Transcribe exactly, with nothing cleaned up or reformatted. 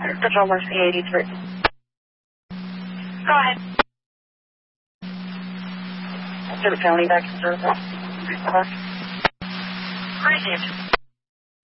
Patrol Mercy eighty-three. Go ahead. Service County back in service. Received.